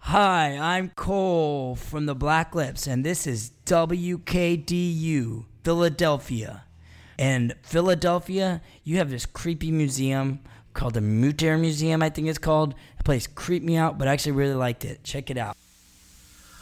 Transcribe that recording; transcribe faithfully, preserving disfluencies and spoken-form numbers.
Hi, I'm Cole from the Black Lips, and this is W K D U, Philadelphia. And Philadelphia, you have this creepy museum called the Mutter Museum, I think it's called. The place creeped me out, but I actually really liked it. Check it out.